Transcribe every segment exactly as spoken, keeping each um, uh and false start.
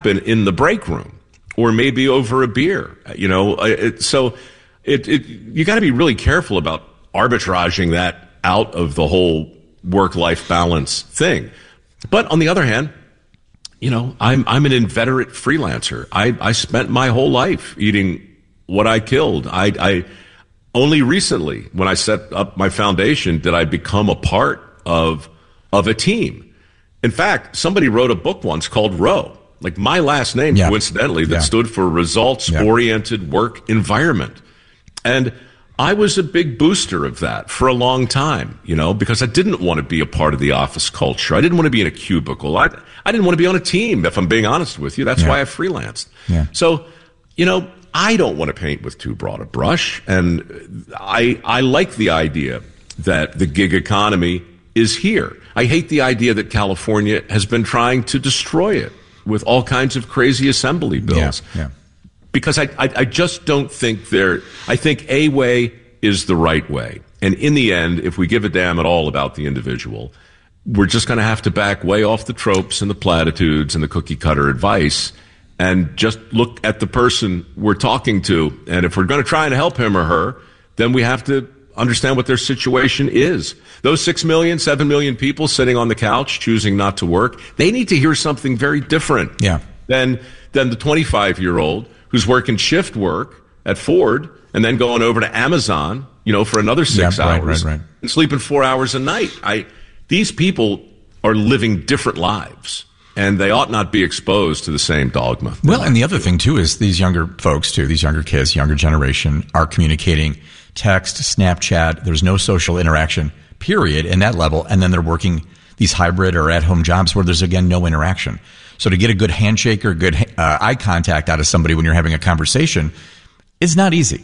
happen in the break room or maybe over a beer. You know, it, so it, it you got to be really careful about arbitraging that out of the whole work-life balance thing. But on the other hand, you know, I'm I'm an inveterate freelancer. I, I spent my whole life eating what I killed. I, I only recently, when I set up my foundation, did I become a part of of a team. In fact, somebody wrote a book once called ROW, like my last name, yeah. coincidentally, that yeah. stood for Results-Oriented yeah. Work Environment. And I was a big booster of that for a long time, you know, because I didn't want to be a part of the office culture. I didn't want to be in a cubicle. I, I didn't want to be on a team, if I'm being honest with you. That's yeah. why I freelanced. Yeah. So, you know, I don't want to paint with too broad a brush. And I, I like the idea that the gig economy is here. I hate the idea that California has been trying to destroy it with all kinds of crazy assembly bills. Yeah, yeah. Because I, I, I just don't think there, I think a way is the right way. And in the end, if we give a damn at all about the individual, we're just going to have to back way off the tropes and the platitudes and the cookie cutter advice and just look at the person we're talking to. And if we're going to try and help him or her, then we have to understand what their situation is. Those six million, seven million people sitting on the couch choosing not to work, they need to hear something very different yeah. than, than the twenty-five-year-old who's working shift work at Ford and then going over to Amazon, you know, for another six yeah, hours right, right, right. and sleeping four hours a night. I, these people are living different lives, and they ought not be exposed to the same dogma. Well, and the other thing, too, is these younger folks, too, these younger kids, younger generation, are communicating text, Snapchat. There's no social interaction, period, in that level. And then they're working these hybrid or at-home jobs where there's, again, no interaction. So to get a good handshake or good uh, eye contact out of somebody when you're having a conversation is not easy.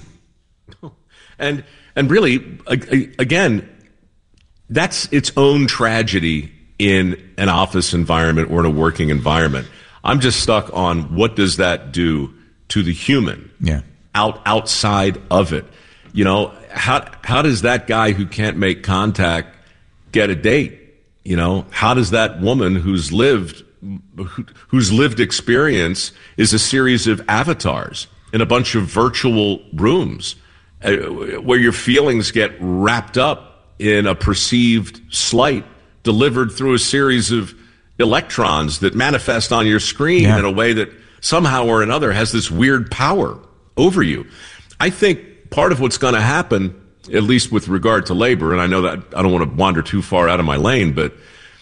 And and really, again, that's its own tragedy in an office environment or in a working environment. I'm just stuck on what does that do to the human yeah. out outside of it. You know, how how does that guy who can't make contact get a date? You know, how does that woman who's lived whose lived experience is a series of avatars in a bunch of virtual rooms uh, where your feelings get wrapped up in a perceived slight delivered through a series of electrons that manifest on your screen yeah. in a way that somehow or another has this weird power over you. I think part of what's going to happen, at least with regard to labor, and I know that I don't want to wander too far out of my lane, but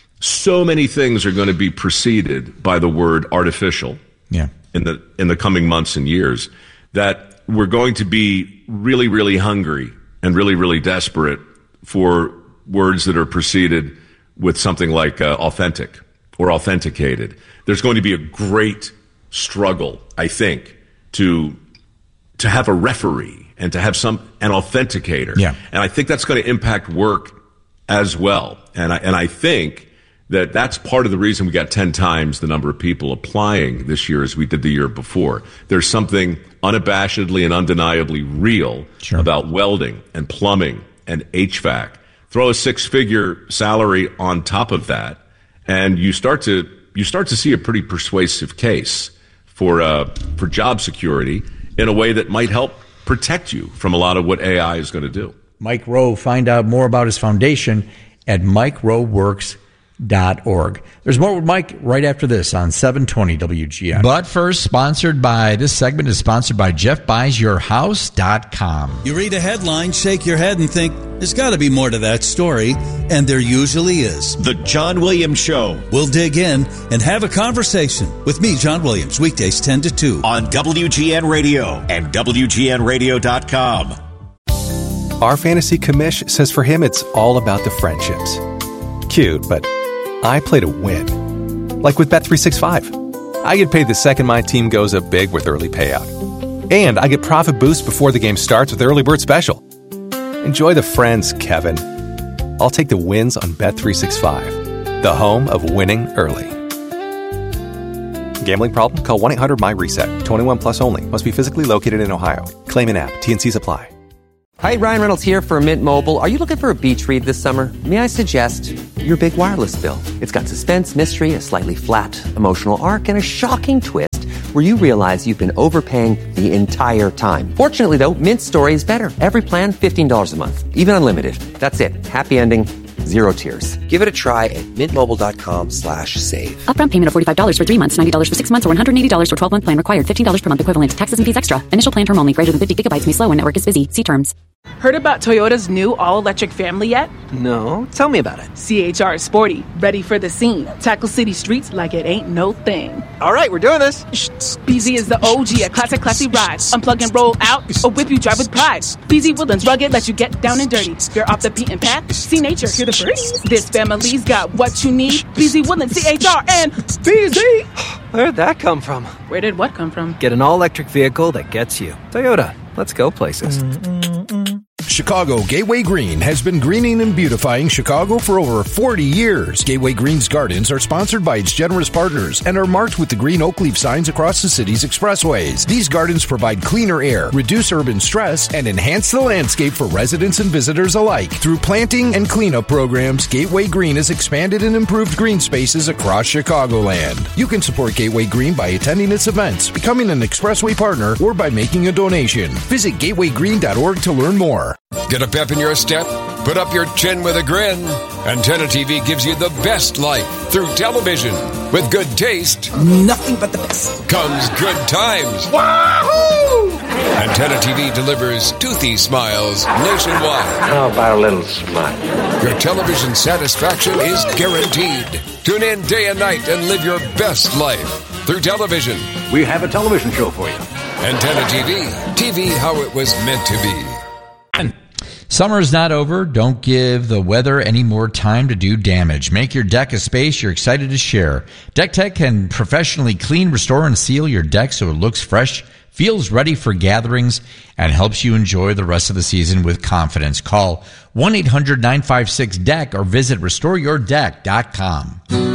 so many things are going to be preceded by the word artificial yeah. in the in the coming months and years that we're going to be really, really hungry and really, really desperate for words that are preceded with something like uh, authentic or authenticated. There's going to be a great struggle, I think, to to have a referee and to have some an authenticator. Yeah. And I think that's going to impact work as well. And I and I think that that's part of the reason we got ten times the number of people applying this year as we did the year before. There's something unabashedly and undeniably real sure. about welding and plumbing and H V A C. Throw a six-figure salary on top of that, and you start to you start to see a pretty persuasive case for uh, for job security in a way that might help protect you from a lot of what A I is going to do. Mike Rowe, find out more about his foundation at mike rowe works dot org. There's more with Mike right after this on seven twenty W G N. But first, sponsored by, this segment is sponsored by Jeff Buys Your House dot com. You read a headline, shake your head, and think, there's got to be more to that story, and there usually is. The John Williams Show. We'll dig in and have a conversation with me, John Williams, weekdays ten to two. On W G N Radio and W G N radio dot com. Our fantasy commish says for him it's all about the friendships. Cute, but I play to win. Like with Bet three sixty-five. I get paid the second my team goes up big with early payout. And I get profit boost before the game starts with Early Bird Special. Enjoy the friends, Kevin. I'll take the wins on Bet three sixty-five, the home of winning early. Gambling problem? Call one eight hundred M Y reset. twenty-one plus only. Must be physically located in Ohio. Claim in app. T and C's apply. Hi, Ryan Reynolds here for Mint Mobile. Are you looking for a beach read this summer? May I suggest your big wireless bill? It's got suspense, mystery, a slightly flat, emotional arc, and a shocking twist where you realize you've been overpaying the entire time. Fortunately, though, Mint's story is better. Every plan, fifteen dollars a month. Even unlimited. That's it. Happy ending. Zero tears. Give it a try at mintmobile.com slash save. Upfront payment of forty-five dollars for three months, ninety dollars for six months, or one hundred eighty dollars for twelve-month plan required. fifteen dollars per month equivalent. Taxes and fees extra. Initial plan term only. Greater than fifty gigabytes may slow when network is busy. See terms. Heard about Toyota's new all-electric family yet? No. Tell me about it. C H R is sporty, ready for the scene. Tackle city streets like it ain't no thing. All right, we're doing this. B Z is the O G, a classic, classy ride. Unplug and roll out, or whip you drive with pride. B Z Woodlands rugged, let you get down and dirty. You're off the beaten path, see nature, hear the birds. This family's got what you need. B Z Woodlands, C H R, and B Z. Where'd that come from? Where did what come from? Get an all-electric vehicle that gets you. Toyota. Let's go places. Chicago Gateway Green has been greening and beautifying Chicago for over forty years. Gateway Green's gardens are sponsored by its generous partners and are marked with the green oak leaf signs across the city's expressways. These gardens provide cleaner air, reduce urban stress, and enhance the landscape for residents and visitors alike. Through planting and cleanup programs, Gateway Green has expanded and improved green spaces across Chicagoland. You can support Gateway Green by attending its events, becoming an expressway partner, or by making a donation. Visit gateway green dot org to learn more. Get a pep in your step? Put up your chin with a grin. Antenna T V gives you the best life through television. With good taste, nothing but the best, comes good times. Wahoo! Antenna T V delivers toothy smiles nationwide. How about a little smile? Your television satisfaction is guaranteed. Tune in day and night and live your best life through television. We have a television show for you. Antenna T V. T V how it was meant to be. Summer is not over. Don't give the weather any more time to do damage. Make your deck a space you're excited to share. Deck Tech can professionally clean, restore, and seal your deck so it looks fresh, feels ready for gatherings, and helps you enjoy the rest of the season with confidence. Call one eight hundred nine five six D E C K or visit restore your deck dot com.